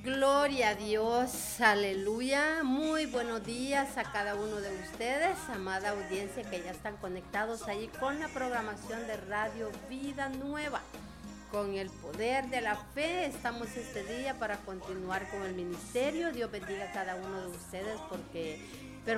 Gloria a Dios, aleluya. Muy buenos días a cada uno de ustedes, amada audiencia que ya están conectados ahí con la programación de Radio Vida Nueva. Con el poder de la fe estamos este día para continuar con el ministerio. Dios bendiga a cada uno de ustedes porque